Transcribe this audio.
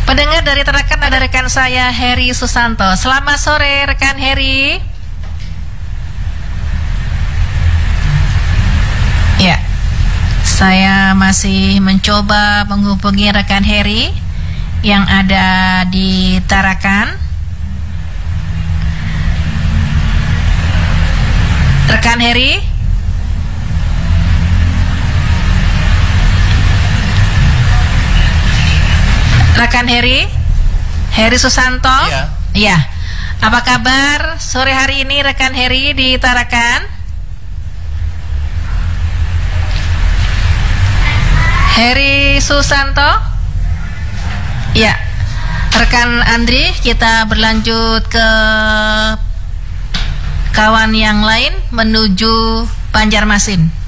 Pendengar dari Tarakan ada rekan saya Heri Susanto. Selamat sore rekan Heri. Ya, saya masih mencoba menghubungi rekan Heri yang ada di Tarakan. Rekan Heri, rekan Heri Susanto. Iya. Apa kabar sore hari ini rekan Heri di Tarakan? Heri Susanto. Ya. Rekan Andri, kita berlanjut ke kawan yang lain menuju Banjarmasin.